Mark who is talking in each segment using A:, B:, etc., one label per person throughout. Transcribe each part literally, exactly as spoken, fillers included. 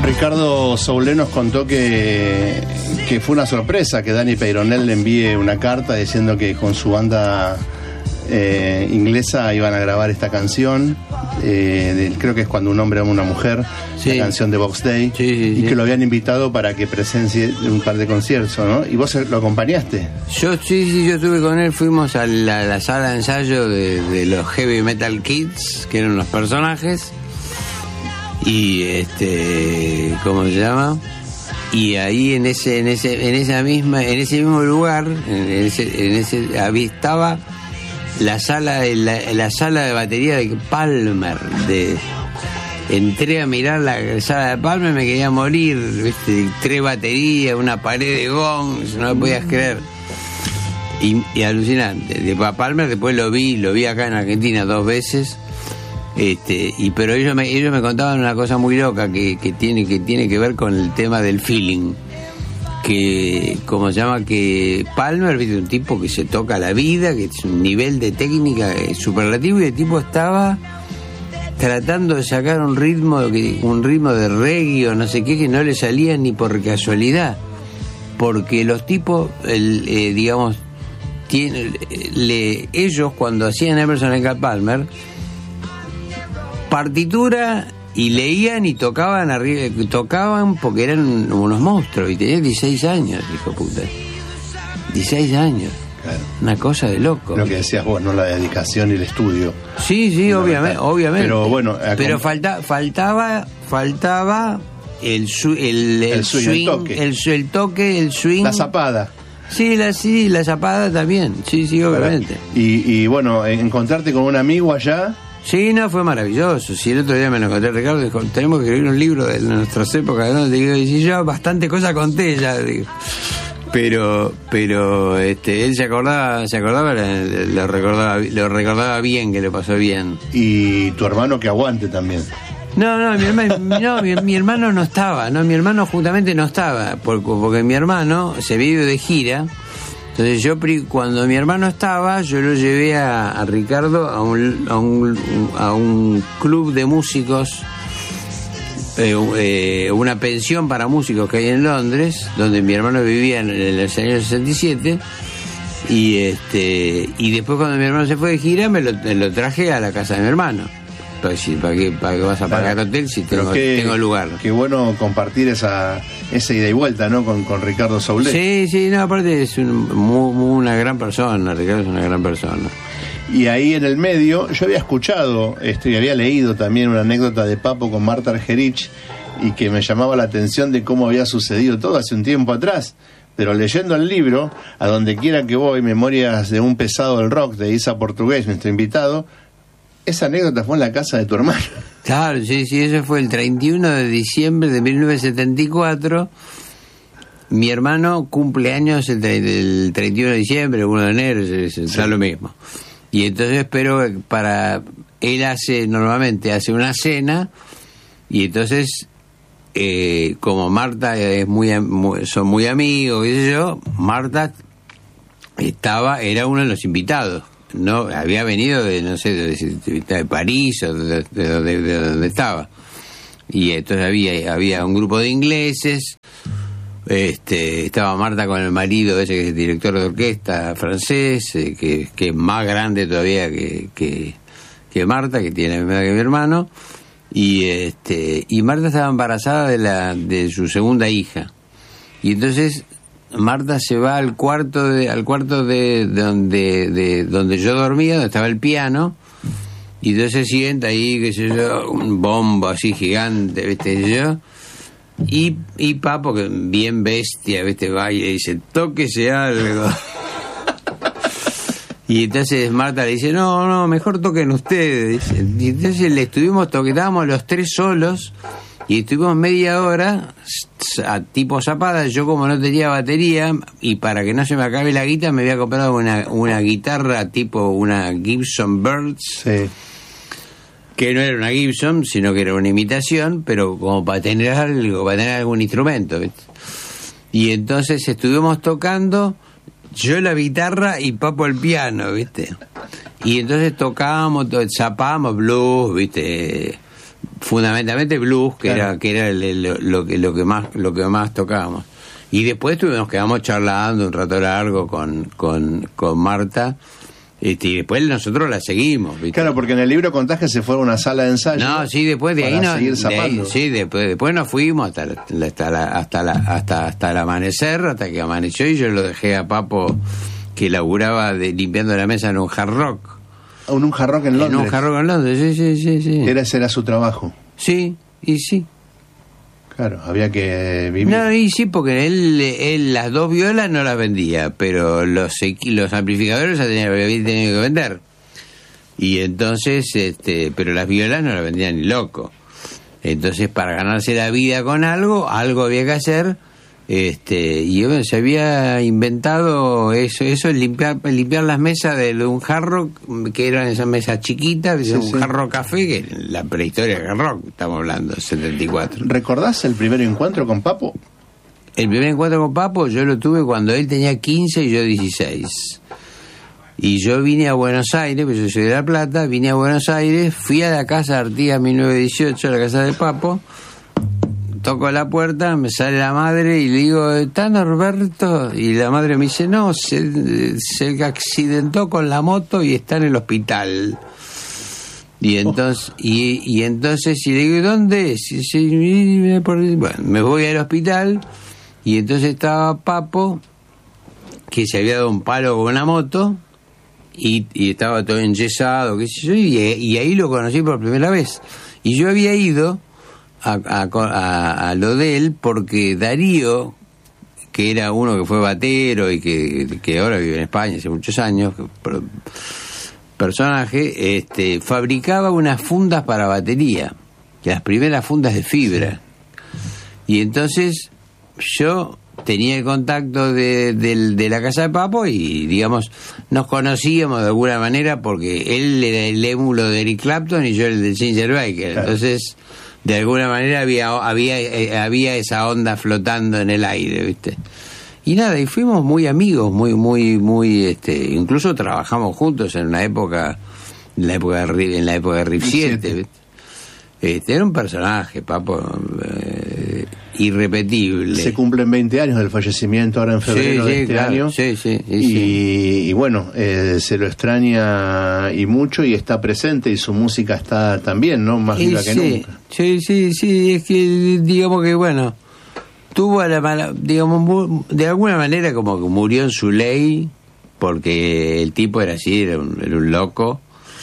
A: Ricardo Soule nos contó que, que fue una sorpresa que Dani Peyronel le envíe una carta diciendo que con su banda eh, inglesa iban a grabar esta canción, eh, de, creo que es Cuando un hombre ama a una mujer, sí. La canción de Box Day,
B: sí, sí,
A: y
B: sí.
A: que lo habían invitado para que presencie un par de conciertos, ¿no? ¿Y vos lo acompañaste?
B: Yo sí, sí, yo estuve con él, fuimos a la, la sala de ensayo de, de los Heavy Metal Kids, que eran los personajes, y este, ¿cómo se llama? Y ahí en ese, en ese, en esa misma, en ese mismo lugar, en ese, en ese, estaba la sala, la, la sala de batería de Palmer. De, entré a mirar la sala de Palmer, me quería morir, ¿viste? Tres baterías, una pared de gongs, no lo podías creer. Y, y alucinante. De Palmer después lo vi, lo vi acá en Argentina dos veces. Este, y pero ellos me, ellos me contaban una cosa muy loca que, que tiene que tiene que ver con el tema del feeling, que como se llama, que Palmer, viste, un tipo que se toca la vida, que es un nivel de técnica superlativo, y el tipo estaba tratando de sacar un ritmo un ritmo de reggae o no sé qué, que no le salía ni por casualidad, porque los tipos el, eh, digamos tiene, le, ellos cuando hacían Emerson Lake and Palmer partitura y leían y tocaban arriba, tocaban porque eran unos monstruos y tenían dieciséis años, hijo puta. dieciséis años. Claro. Una cosa de loco.
A: Lo que decías vos, ¿no? La dedicación y el estudio.
B: Sí, sí, obviamente, obviamente.
A: Pero bueno,
B: pero falta, faltaba, faltaba el su, el, el,
A: el swing,
B: swing,
A: el toque.
B: El, el toque, el swing.
A: La zapada.
B: Sí, la sí, la zapada también. Sí, sí, obviamente.
A: Y, y bueno, encontrarte con un amigo allá.
B: Sí, no, fue maravilloso. Si el otro día me lo encontré, Ricardo, dijo, tenemos que escribir un libro de nuestras épocas, ¿no? Digo, y si yo bastante cosas conté ya, digo. Pero, pero, este, él se acordaba, se acordaba, lo recordaba, lo recordaba bien, que le pasó bien.
A: Y tu hermano que aguante también.
B: No, no, mi hermano, no, mi, mi hermano no estaba, no, mi hermano justamente no estaba, porque, porque mi hermano se había ido de gira. Entonces yo, cuando mi hermano estaba, yo lo llevé a, a Ricardo a un, a, un, a un club de músicos, eh, eh, una pensión para músicos que hay en Londres, donde mi hermano vivía en, en los años sesenta y siete, y este y después cuando mi hermano se fue de gira, me lo, me lo traje a la casa de mi hermano. ¿Para qué, para qué vas a pagar claro. hotel si tengo, qué, tengo lugar?
A: Qué bueno compartir esa esa ida y vuelta, ¿no? Con, con Ricardo Soule.
B: Sí, sí, no, aparte es un, muy, muy una gran persona, Ricardo es una gran persona.
A: Y ahí en el medio, yo había escuchado esto y había leído también una anécdota de Papo con Marta Argerich, y que me llamaba la atención de cómo había sucedido todo hace un tiempo atrás. Pero leyendo el libro, A donde quiera que voy, Memorias de un pesado del rock, de Isa Portugués, nuestro invitado, esa anécdota fue en la casa de tu hermano.
B: Claro, sí, sí, eso fue el treinta y uno de diciembre de mil novecientos setenta y cuatro. Mi hermano cumple años el, el treinta y uno de diciembre, el uno de enero, es, es sí. lo mismo. Y entonces, pero para él hace, normalmente hace una cena, y entonces, eh, como Marta es muy, muy, son muy amigos, qué sé yo, Marta estaba, era uno de los invitados. No, había venido de, no sé, de, de, de París o de, de, de, de donde estaba. Y entonces había había un grupo de ingleses, este estaba Marta con el marido ese que es el director de orquesta francés, eh, que, que es más grande todavía que, que, que Marta, que tiene la misma edad que mi hermano, y este y Marta estaba embarazada de la de su segunda hija. Y entonces Marta se va al cuarto de al cuarto de, de donde de donde yo dormía, donde estaba el piano, y entonces se sienta ahí, qué sé yo, un bombo así gigante, viste yo, y y Papo, que bien bestia, viste, va y dice, tóquese algo. Y entonces Marta le dice, no, no, mejor toquen ustedes. Y entonces le estuvimos toquetábamos los tres solos. Y estuvimos media hora a tipo zapada. Yo, como no tenía batería, y para que no se me acabe la guitarra, me había comprado una, una guitarra tipo una Gibson Birds,
A: sí.
B: que no era una Gibson, sino que era una imitación, pero como para tener algo, para tener algún instrumento, ¿viste? Y entonces estuvimos tocando, yo la guitarra y Papo el piano, ¿viste? Y entonces tocábamos, zapábamos blues, ¿viste? fundamentalmente blues, que
A: Claro.
B: era que era el- el- lo que lo que más lo que más tocábamos. Y después tuvimos quedamos charlando un rato largo con con, con Marta. Este, y después nosotros la seguimos, ¿viste?
A: Claro, porque en el libro contás que se fue a una sala de ensayo.
B: No, sí, después de ahí
A: para
B: no,
A: seguir
B: de ahí-
A: zapando.
B: sí, después, después nos fuimos hasta la- hasta la, hasta la, hasta hasta el amanecer, hasta que amaneció y yo lo dejé a Papo que laburaba de, limpiando la mesa en un hard rock,
A: En un hard rock en Londres.
B: en un hard rock en Londres, sí, sí, sí, sí.
A: Era, ese era su trabajo.
B: Sí, y sí.
A: Claro, había que vivir.
B: No, y sí, porque él, él las dos violas no las vendía, pero los equi- los amplificadores las tenía, había tenido que vender. Y entonces, este, pero las violas no las vendía ni loco. Entonces, para ganarse la vida con algo, algo había que hacer. Este, y bueno, se había inventado eso, eso limpiar, limpiar las mesas de un hard rock, que eran esas mesas chiquitas,
A: Sí,
B: un
A: sí.
B: hard rock café, que es la prehistoria del hard rock, estamos hablando, setenta y cuatro.
A: ¿Recordás el primer encuentro con Papo?
B: El primer encuentro con Papo yo lo tuve cuando él tenía quince y yo dieciséis. Y yo vine a Buenos Aires, pues yo soy de La Plata, vine a Buenos Aires, fui a la casa de Artigas mil novecientos dieciocho, a la casa de Papo, toco la puerta, me sale la madre y le digo, ¿está Norberto? Y la madre me dice, no, se, se accidentó con la moto y está en el hospital. Y entonces, y, y entonces, y le digo, ¿dónde es? Y dice, "Y- por- bueno, me voy al hospital y entonces estaba Papo, que se había dado un palo con una moto y, y estaba todo enyesado, qué sé yo, y, y ahí lo conocí por primera vez. Y yo había ido a, a, a, a lo de él porque Darío, que era uno que fue batero y que, que ahora vive en España hace muchos años, que, pero, personaje, este, fabricaba unas fundas para batería, las primeras fundas de fibra. Y entonces yo tenía el contacto de, de, de la casa de Papo y, digamos, nos conocíamos de alguna manera porque él era el émulo de Eric Clapton y yo el de Ginger Baker.
A: Claro.
B: Entonces, de alguna manera había había eh, había esa onda flotando en el aire, ¿viste? Y nada, y fuimos muy amigos, muy muy muy este, incluso trabajamos juntos en una época en la época de Riff, en la época de Riff siete, ¿viste? Este, era un personaje, Papo, eh, irrepetible.
A: Se cumplen veinte años del fallecimiento ahora en febrero
B: Sí, sí,
A: de este
B: claro,
A: año.
B: sí, sí, sí,
A: y,
B: sí.
A: y bueno, eh, se lo extraña y mucho y está presente y su música está también, ¿no? Más
B: Y
A: viva que
B: sí,
A: nunca.
B: sí, sí, sí, es que digamos que bueno, tuvo a la mala, digamos, mu- de alguna manera como que murió en su ley, porque el tipo era así, era un, era un loco,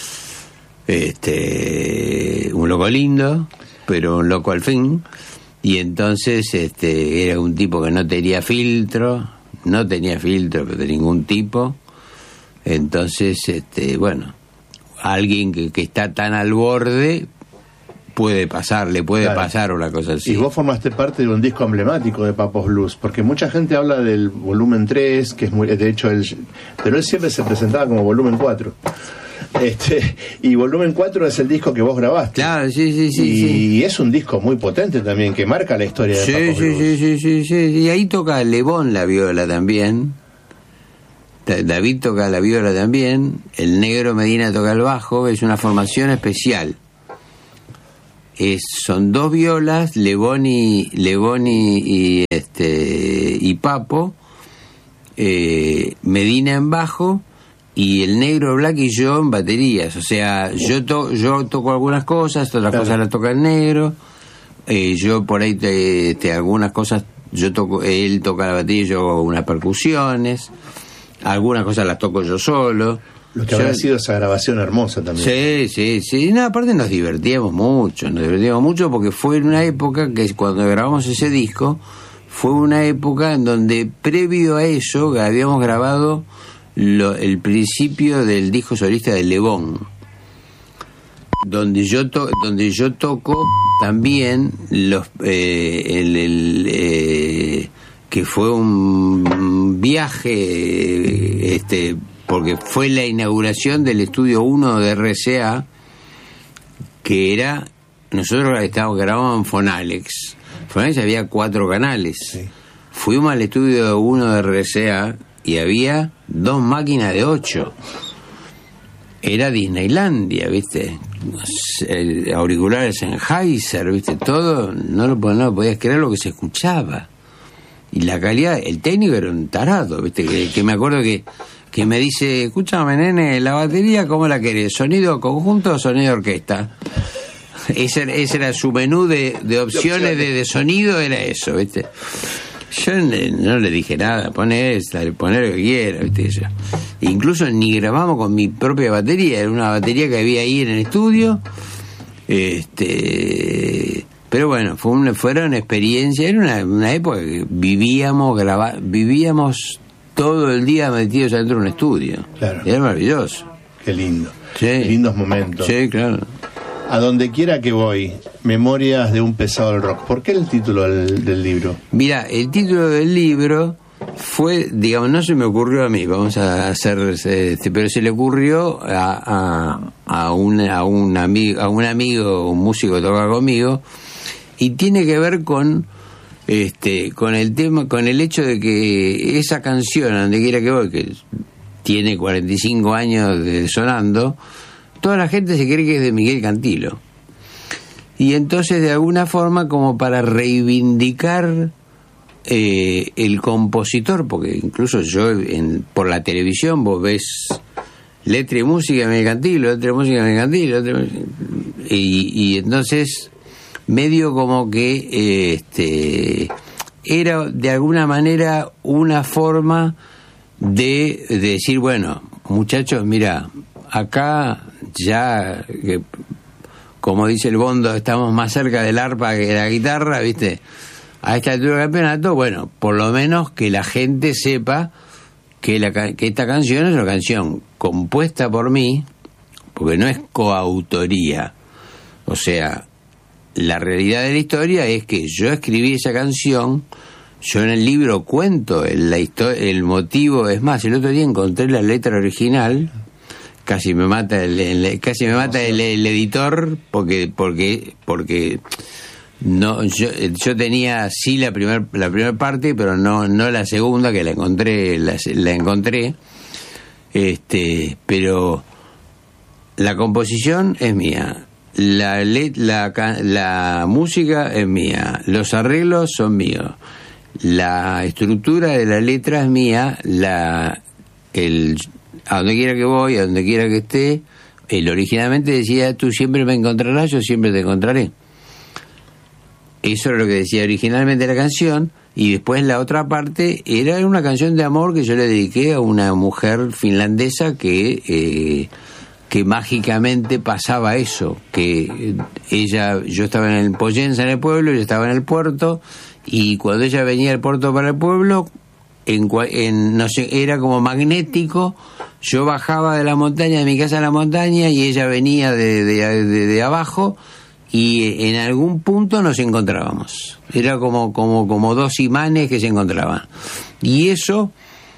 B: este, un loco lindo, pero un loco al fin, y entonces este era un tipo que no tenía filtro, no tenía filtro pero de ningún tipo, entonces este bueno, alguien que, que está tan al borde puede pasar, le puede
A: Claro.
B: pasar una cosa así.
A: Y vos formaste parte de un disco emblemático de Papos Blues, porque mucha gente habla del volumen tres, que es muy, de hecho, él, pero él siempre se presentaba como volumen cuatro. Este, y volumen cuatro es el disco que vos grabaste.
B: Claro, sí, sí, sí.
A: y
B: sí.
A: es un disco muy potente también, que marca la historia de
B: Sí,
A: Papos
B: sí,
A: Blues.
B: sí, sí, sí, sí. Y ahí toca Lebón la viola también. Da- David toca la viola también. El negro Medina toca el bajo. Es una formación especial. Es, son dos violas, Lebón y, Lebón y, y, este, y Papo. Eh, Medina en bajo. Y el negro Black y yo en baterías. O sea, yo, to, yo toco algunas cosas, otras
A: Claro.
B: cosas las toca el negro. Eh, yo por ahí te, te algunas cosas yo toco, él toca la batería y yo hago unas percusiones, algunas cosas las toco yo solo.
A: Lo que
B: Yo-
A: habrá sido esa grabación hermosa también.
B: sí, sí, sí, no, aparte nos divertíamos mucho, nos divertíamos mucho porque fue en una época que cuando grabamos ese disco fue una época en donde previo a eso habíamos grabado lo, el principio del disco solista de Lebón, donde yo to, donde yo toco también los eh, el, el, eh, que fue un viaje este porque fue la inauguración del estudio uno de R C A, que era, nosotros estábamos grabando en Fonalex. Fonalex había cuatro canales.
A: Sí.
B: Fuimos al estudio uno de R C A y había dos máquinas de ocho. era Disneylandia, ¿viste? El, auriculares Sennheiser, ¿viste? Todo, no lo, no lo podías creer lo que se escuchaba. Y la calidad, el técnico era un tarado, ¿viste? Que, que me acuerdo que, que me dice, escúchame, nene, la batería, ¿cómo la querés? ¿Sonido conjunto o sonido orquesta? Ese, ese era su menú de, de opciones de, de sonido, era eso, ¿viste? Yo no, no le dije nada, poné, poné lo que quiera, ¿viste? Yo. Incluso ni grabamos con mi propia batería, era una batería que había ahí en el estudio. Este, pero bueno, fue una, fueron experiencias, era una, una época que vivíamos, graba, vivíamos todo el día metidos adentro de un estudio.
A: Claro.
B: Era maravilloso.
A: Qué lindo.
B: Sí.
A: Qué lindos momentos.
B: Sí, claro.
A: A donde quiera que voy, Memorias de un pesado del rock. ¿Por qué el título del, del libro?
B: Mira, el título del libro fue, digamos, no se me ocurrió a mí, vamos a hacer, este, pero se le ocurrió a, a, a, un, a, un amigo, a un amigo, un músico que toca conmigo, y tiene que ver con, este, con el tema, con el hecho de que esa canción, a donde quiera que voy, que tiene cuarenta y cinco años de sonando, toda la gente se cree que es de Miguel Cantilo. Y entonces, de alguna forma, como para reivindicar eh, el compositor, porque incluso yo, en, por la televisión, vos ves letra y música de Miguel Cantilo, letra y música de Miguel Cantilo, letra y, y, y entonces, medio como que eh, este era, de alguna manera, una forma de, de decir, bueno, muchachos, mira, acá ya, que, como dice el Bondo, estamos más cerca del arpa que de la guitarra, ¿viste? A esta altura del campeonato, bueno, por lo menos que la gente sepa que, la, que esta canción es una canción compuesta por mí, porque no es coautoría. O sea, la realidad de la historia es que yo escribí esa canción, yo en el libro cuento el, la historia, el motivo, es más, el otro día encontré la letra original. Casi me mata el, el casi me mata el, el editor porque porque porque no yo yo tenía sí la primer la primera parte, pero no no la segunda, que la encontré la, la encontré este pero la composición es mía, la la la música es mía, los arreglos son míos, la estructura de la letra es mía, la el a donde quiera que voy, a donde quiera que esté, él originalmente decía, tú siempre me encontrarás, yo siempre te encontraré. Eso era lo que decía originalmente la canción, y después la otra parte era una canción de amor que yo le dediqué a una mujer finlandesa que, eh, que mágicamente pasaba eso, que ella, yo estaba en el Poyensa, en el pueblo, yo estaba en el puerto, y cuando ella venía del puerto para el pueblo, en, en no sé, era como magnético. Yo bajaba de la montaña, de mi casa a la montaña, y ella venía de, de, de, de abajo, y en algún punto nos encontrábamos. Era como, como, como dos imanes que se encontraban. Y eso,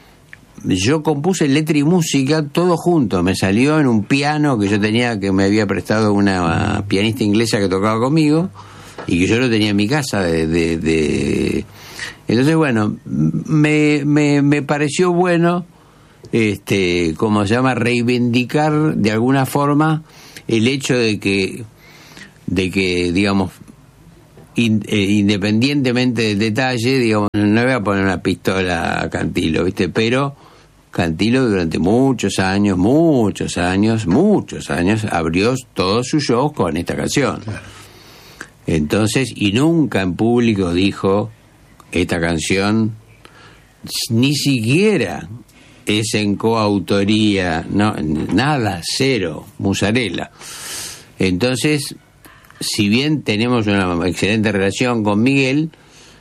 B: yo compuse letra y música todo junto. Me salió en un piano que yo tenía, que me había prestado una pianista inglesa que tocaba conmigo, y que yo lo tenía en mi casa. De, de, de... Entonces, bueno, me, me, me pareció bueno, este, como se llama, reivindicar de alguna forma el hecho de que, de que digamos, in, eh, independientemente del detalle, digamos, no voy a poner una pistola a Cantilo, ¿viste? Pero Cantilo durante muchos años, muchos años, muchos años, abrió todos sus shows con esta canción. Claro. Entonces, y nunca en público dijo, esta canción ni siquiera es en coautoría, no, nada, cero, musarela. Entonces, si bien tenemos una excelente relación con Miguel,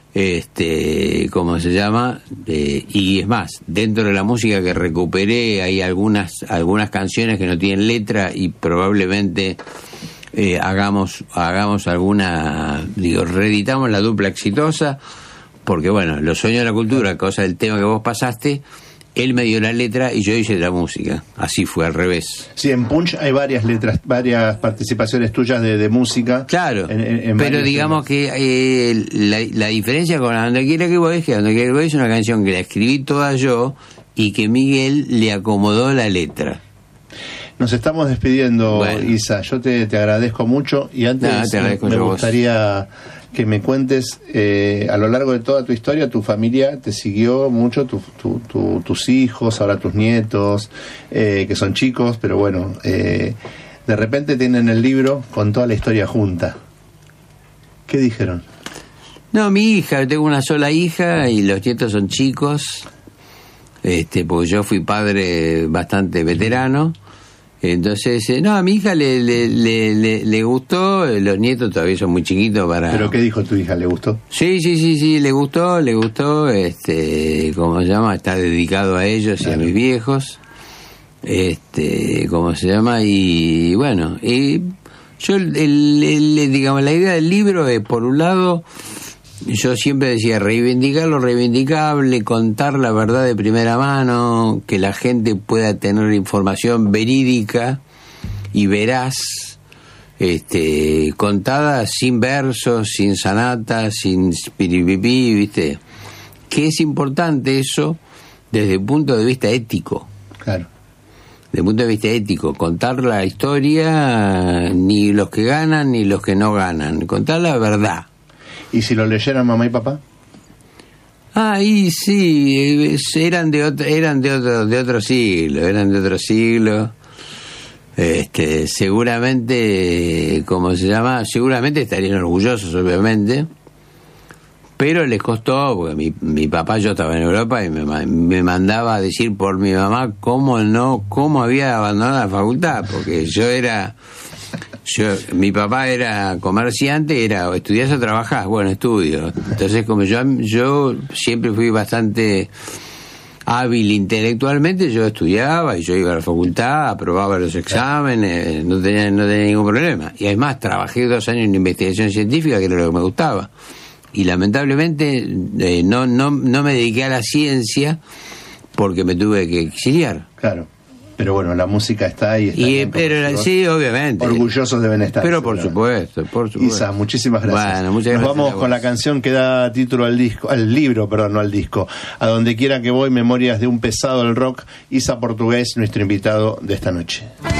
B: este, ¿cómo se llama? Eh, y es más, dentro de la música que recuperé hay algunas algunas canciones que no tienen letra, y probablemente eh, hagamos hagamos alguna, digo, reeditamos la dupla exitosa, porque bueno, Los Sueños de la Cultura, cosa del tema que vos pasaste, él me dio la letra y yo hice la música. Así fue, al revés.
A: Sí, en Punch hay varias letras, varias participaciones tuyas de, de música.
B: Claro,
A: en, en, en
B: pero digamos temas. que eh, la, la diferencia con A Donde Quiera que Voy es que A Donde Quiera que Voy es una canción que la escribí toda yo y que Miguel le acomodó la letra.
A: Nos estamos despidiendo,
B: bueno.
A: Isa. Yo te, te agradezco mucho y antes
B: no, te
A: me gustaría vos. que me cuentes, eh, a lo largo de toda tu historia, tu familia te siguió mucho, tu, tu, tu, tus hijos, ahora tus nietos, eh, que son chicos, pero bueno, eh, de repente tienen el libro con toda la historia junta. ¿Qué dijeron?
B: No, mi hija, tengo una sola hija y los nietos son chicos, este, porque yo fui padre bastante veterano. Entonces, eh, no, a mi hija le, le, le, le, le gustó, los nietos todavía son muy chiquitos para...
A: ¿Pero qué dijo tu hija? ¿Le gustó?
B: Sí, sí, sí, sí, le gustó, le gustó, este, ¿cómo se llama? Está dedicado a ellos claro. y a mis viejos, este, ¿cómo se llama? Y bueno, y yo, el, el, el, digamos, la idea del libro es, por un lado, yo siempre decía reivindicar lo reivindicable, contar la verdad de primera mano, que la gente pueda tener información verídica y veraz, este, contada sin versos, sin sanatas, sin piripipí, ¿viste? Que es importante eso desde el punto de vista ético.
A: Claro.
B: Desde el punto de vista ético, contar la historia, ni los que ganan ni los que no ganan, contar la verdad.
A: ¿Y si lo leyeran mamá y papá?
B: Ah, y sí, eran de otro, eran de otro, de otro siglo, eran de otro siglo. Este, seguramente, ¿cómo se llama? Seguramente estarían orgullosos, obviamente. Pero les costó, porque mi, mi papá, yo estaba en Europa y me, me mandaba a decir por mi mamá cómo no, cómo había abandonado la facultad, porque yo era... Yo, mi papá era comerciante, era estudiás o trabajás, bueno, estudio. Entonces, como yo yo siempre fui bastante hábil intelectualmente, yo estudiaba y yo iba a la facultad, aprobaba los exámenes, no tenía, no tenía ningún problema. Y además trabajé dos años en investigación científica, que era lo que me gustaba. Y lamentablemente eh, no, no, no me dediqué a la ciencia porque me tuve que exiliar.
A: Claro. Pero bueno, la música está ahí. Está
B: y, pero sí, obviamente.
A: Orgullosos deben estar.
B: Pero por supuesto, por supuesto.
A: Isa, muchísimas gracias.
B: Bueno, muchas
A: Nos
B: gracias
A: vamos con la canción que da título al disco, al libro, perdón, no al disco. A donde quiera que voy, Memorias de un pesado del rock. Isa Portugués, nuestro invitado de esta noche.